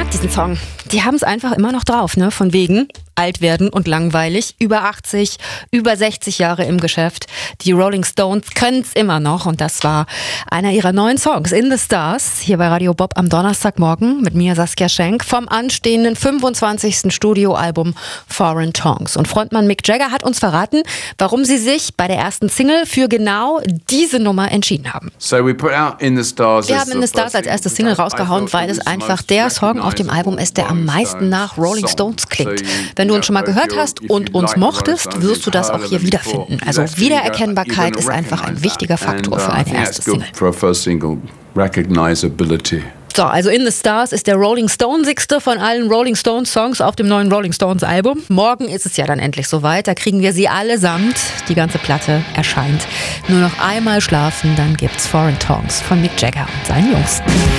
diesen Song. Die haben es einfach immer noch drauf, ne? Von wegen alt werden und langweilig. Über 80, über 60 Jahre im Geschäft. Die Rolling Stones können es immer noch. Und das war einer ihrer neuen Songs, In the Stars, hier bei Radio Bob am Donnerstagmorgen mit mir, Saskia Schenk, vom anstehenden 25. Studioalbum Foreign Tongues. Und Frontmann Mick Jagger hat uns verraten, warum sie sich bei der ersten Single für genau diese Nummer entschieden haben. Wir haben In the Stars als erste Single rausgehauen, weil es einfach der Song auf dem Album ist, der am meisten nach Rolling Stones klingt. Wenn du uns schon mal gehört hast und uns mochtest, wirst du das auch hier wiederfinden. Also Wiedererkennbarkeit ist einfach ein wichtiger Faktor für eine erste Single. So, also In the Stars ist der Rolling Stonesigste von allen Rolling Stones Songs auf dem neuen Rolling Stones Album. Morgen ist es ja dann endlich soweit, da kriegen wir sie allesamt. Die ganze Platte erscheint. Nur noch einmal schlafen, dann gibt's Foreign Tongues von Mick Jagger und seinen Jungs.